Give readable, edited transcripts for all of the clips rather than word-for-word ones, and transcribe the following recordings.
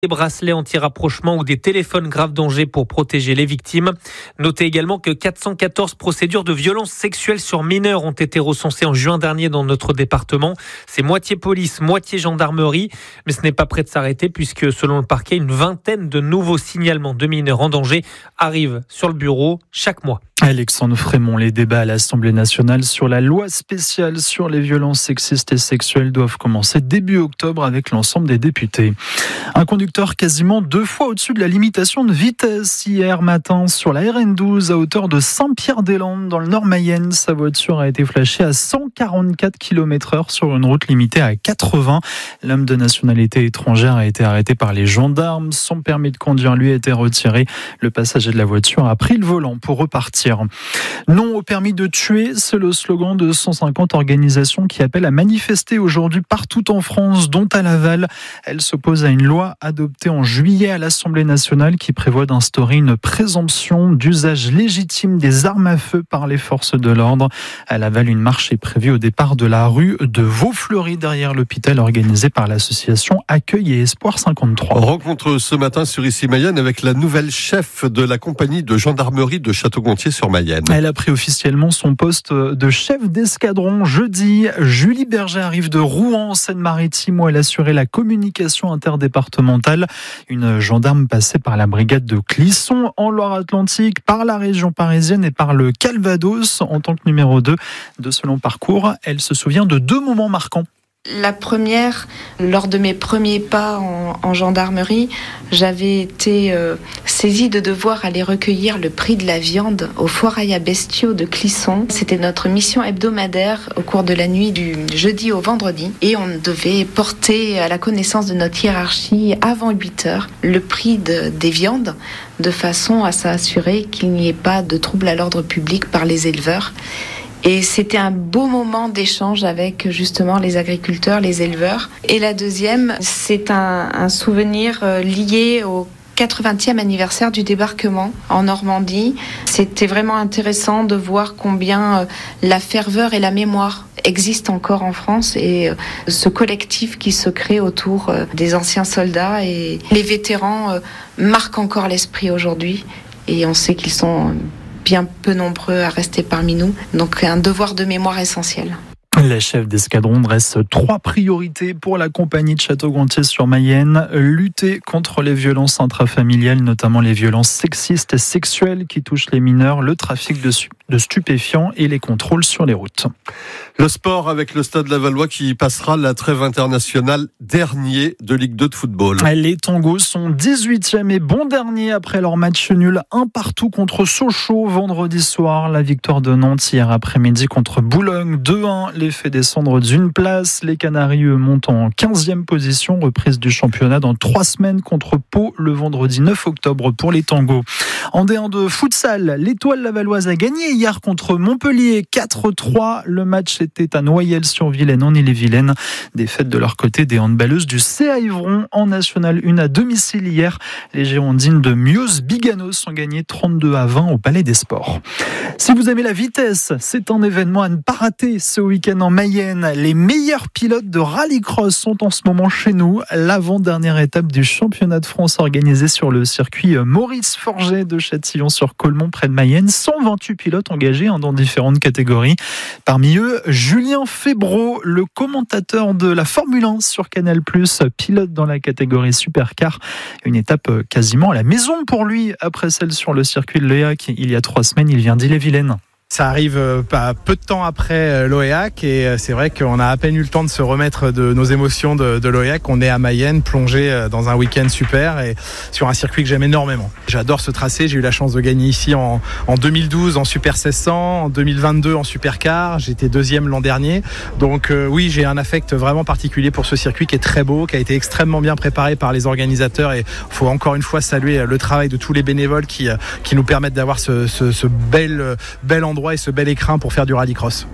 des bracelets anti-rapprochement ou des téléphones grave danger pour protéger les victimes. Notez également que 414 procédures de violences sexuelles sur mineurs ont été recensées en juin dernier dans notre département. C'est moitié police, moitié gendarmerie. Mais ce n'est pas prêt de s'arrêter puisque selon le parquet, une vingtaine de nouveaux signalements de mineurs en danger arrivent sur le bureau chaque mois. Alexandre Frémont, les débats à l'Assemblée nationale sur la loi spéciale sur les violences sexistes et sexuelles doivent commencer début octobre avec l'ensemble des députés. Un conducteur quasiment 2 fois au-dessus de la limitation de vitesse hier matin sur la RN12 à hauteur de Saint-Pierre-des-Landes dans le Nord Mayenne. Sa voiture a été flashée à 144 km/h sur une route limitée à 80. L'homme de nationalité étrangère a été arrêté par les gendarmes. Son permis de conduire lui a été retiré. Le passager de la voiture a pris le volant pour repartir. Non au permis de tuer, c'est le slogan de 150 organisations qui appellent à manifester aujourd'hui partout en France, dont à Laval. Elle s'oppose à une loi adoptée en juillet à l'Assemblée nationale qui prévoit d'instaurer une présomption d'usage légitime des armes à feu par les forces de l'ordre. À Laval, une marche est prévue au départ de la rue de Vaufleury derrière l'hôpital organisée par l'association Accueil et Espoir 53. Rencontre ce matin sur Issy-Mayenne avec la nouvelle chef de la compagnie de gendarmerie de Château-Gontier sur Mayenne. Elle a pris officiellement son poste de chef d'escadron jeudi. Julie Berger arrive de Rouen en Seine-Maritime où elle assurait la communication interdépartementale. Une gendarme passée par la brigade de Clisson en Loire-Atlantique, par la région parisienne et par le Calvados en tant que numéro 2 de ce long parcours. Elle se souvient de 2 moments marquants. La première, lors de mes premiers pas en gendarmerie, j'avais été saisie de devoir aller recueillir le prix de la viande au foirail à bestiaux de Clisson. C'était notre mission hebdomadaire au cours de la nuit du jeudi au vendredi. Et on devait porter à la connaissance de notre hiérarchie avant 8 heures le prix des viandes de façon à s'assurer qu'il n'y ait pas de trouble à l'ordre public par les éleveurs. Et c'était un beau moment d'échange avec justement les agriculteurs, les éleveurs. Et la deuxième, c'est un souvenir lié au 80e anniversaire du débarquement en Normandie. C'était vraiment intéressant de voir combien la ferveur et la mémoire existent encore en France et ce collectif qui se crée autour des anciens soldats et les vétérans marquent encore l'esprit aujourd'hui. Et on sait qu'ils sont bien peu nombreux à rester parmi nous. Donc un devoir de mémoire essentiel. La chef d'escadron dresse 3 priorités pour la compagnie de Château-Gontier sur Mayenne. Lutter contre les violences intrafamiliales, notamment les violences sexistes et sexuelles qui touchent les mineurs, le trafic de stupéfiants et les contrôles sur les routes. Le sport avec le Stade Lavallois qui passera la trêve internationale dernier de Ligue 2 de football. Les Tangos sont 18e et bon dernier après leur match nul 1-1 contre Sochaux vendredi soir. La victoire de Nantes hier après-midi contre Boulogne 2-1 les fait descendre d'une place. Les Canaries montent en 15e position, reprise du championnat dans 3 semaines contre Pau le vendredi 9 octobre pour les Tangos. En D1 de futsal, l'Étoile lavalloise a gagné hier contre Montpellier 4-3. Le match était à Noyelles-sur-Vilaine en Ille-et-Vilaine. Défaite de leur côté des handballeuses du CA Yvron en National 1 à domicile hier. Les Girondines de Mios Biganos ont gagné 32-20 au Palais des Sports. Si vous aimez la vitesse, c'est un événement à ne pas rater ce week-end en Mayenne. Les meilleurs pilotes de rallycross sont en ce moment chez nous. L'avant-dernière étape du championnat de France organisé sur le circuit Maurice Forget de Châtillon-sur-Colmont près de Mayenne. 128 pilotes engagés dans différentes catégories. Parmi eux, Julien Febreau, le commentateur de la Formule 1 sur Canal+, pilote dans la catégorie Supercar. Une étape quasiment à la maison pour lui après celle sur le circuit de l'Oyac. Il y a 3 semaines, il vient d'Ille-et-Vilaine. Ça arrive pas peu de temps après l'Oyac et c'est vrai qu'on a à peine eu le temps de se remettre de nos émotions de l'Oyac. On est à Mayenne, plongé dans un week-end super et sur un circuit que j'aime énormément. J'adore ce tracé, j'ai eu la chance de gagner ici en 2012 en Super 1600, en 2022 en Supercar, j'étais 2e l'an dernier. Donc oui, j'ai un affect vraiment particulier pour ce circuit qui est très beau, qui a été extrêmement bien préparé par les organisateurs et il faut encore une fois saluer le travail de tous les bénévoles qui nous permettent d'avoir ce bel endroit et ce bel écrin pour faire du rallycross.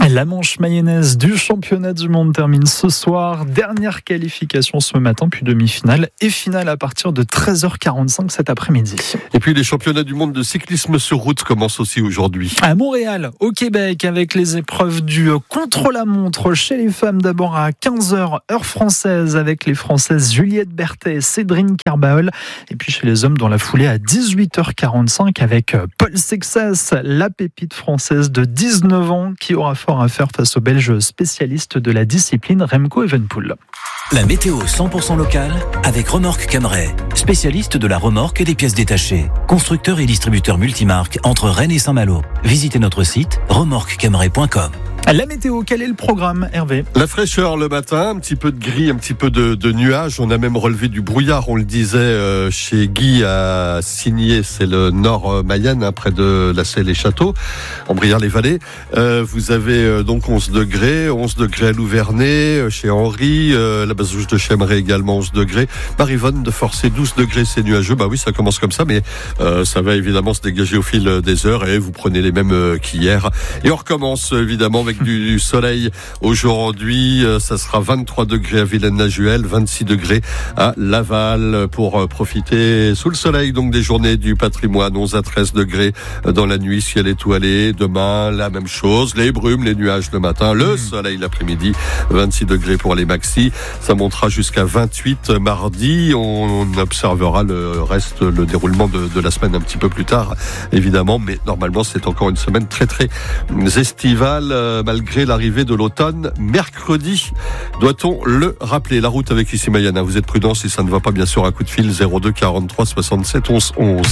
La manche mayonnaise du championnat du monde termine ce soir. Dernière qualification ce matin, puis demi-finale et finale à partir de 13h45 cet après-midi. Et puis les championnats du monde de cyclisme sur route commencent aussi aujourd'hui. À Montréal, au Québec, avec les épreuves du contre-la-montre chez les femmes, d'abord à 15h, heure française, avec les Françaises Juliette Berthet et Cédrine Carbaol. Et puis chez les hommes, dans la foulée à 18h45, avec Paul Sexas, la pépite française de 19 ans, qui aura fort à faire face au Belge spécialiste de la discipline Remco Evenepoel. La météo 100% locale avec Remorque Camray, spécialiste de la remorque et des pièces détachées. Constructeur et distributeur multimarque entre Rennes et Saint-Malo. Visitez notre site remorquecamray.com. La météo, quel est le programme, Hervé ? La fraîcheur le matin, un petit peu de gris, un petit peu de nuages. On a même relevé du brouillard, on le disait chez Guy à Signé, c'est le nord Mayenne, près de la Selle et Château, en Briard-les-Vallées. Vous avez donc 11 degrés à Louvernay, chez Henri, la Bazouge de Chemray également 11 degrés. Marivonne de Forcé, 12 degrés, c'est nuageux. Bah oui, ça commence comme ça, mais ça va évidemment se dégager au fil des heures et vous prenez les mêmes qu'hier. Et on recommence évidemment avec du soleil aujourd'hui. Ça sera 23 degrés à Vilaine-la-Juhel, 26 degrés à Laval pour profiter sous le soleil donc des journées du patrimoine. 11 à 13 degrés dans la nuit, ciel étoilé. Demain, la même chose. Les brumes, les nuages le matin, le soleil l'après-midi. 26 degrés pour les maxis. Ça montera jusqu'à 28 mardi. On observera le reste, le déroulement de la semaine un petit peu plus tard, évidemment. Mais normalement, c'est encore une semaine très très estivale. Malgré l'arrivée de l'automne, mercredi, doit-on le rappeler. La route avec Issy Mayenne, vous êtes prudents si ça ne va pas, bien sûr, un coup de fil 02 43 67 11 11.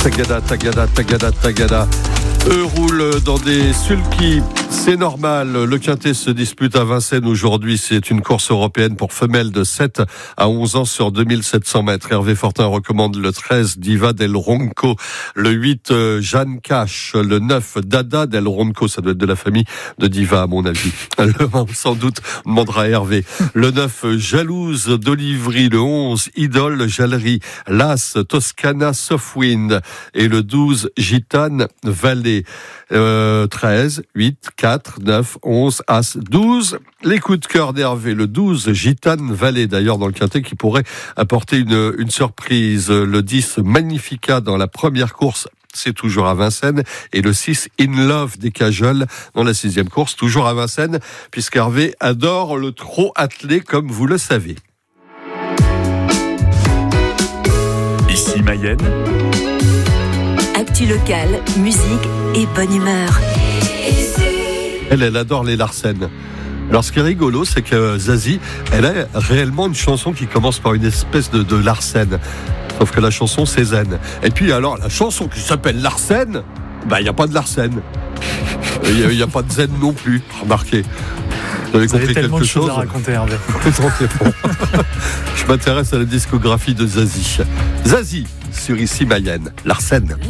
Tagada. Eux roulent dans des sulky, c'est normal. Le Quintet se dispute à Vincennes aujourd'hui. C'est une course européenne pour femelles de 7 à 11 ans sur 2700 mètres. Hervé Fortin recommande le 13 Diva del Ronco, le 8 Jeanne Cash, le 9 Dada del Ronco, ça doit être de la famille de Diva à mon avis. Le 1 sans doute demandera Hervé. Le 9 Jalouse d'Olivry, le 11 Idole Jalerie, l'As Toscana Softwind et le 12 Gitane Vallée. 13, 8, 4, 9, 11, As, 12. Les coups de cœur d'Hervé, le 12, Gitane Vallée, d'ailleurs dans le Quintet, qui pourrait apporter une surprise. Le 10, Magnifica dans la première course, c'est toujours à Vincennes. Et le 6, In Love des Cajoles dans la 6e course, toujours à Vincennes, puisqu'Hervé adore le trot attelé, comme vous le savez. Ici Mayenne. Actu locale, musique et bonne humeur. Elle adore les Larsen. Alors ce qui est rigolo, c'est que Zazie, elle a réellement une chanson qui commence par une espèce de Larsen. Sauf que la chanson, c'est Zen. Et puis alors, la chanson qui s'appelle Larsen, il n'y a pas de Larsen. Il n'y a pas de Zen non plus, remarquez. Vous avez compris quelque chose à raconter, Hervé. Je m'intéresse à la discographie de Zazie. Zazie, sur Issy Mayenne, Larsen.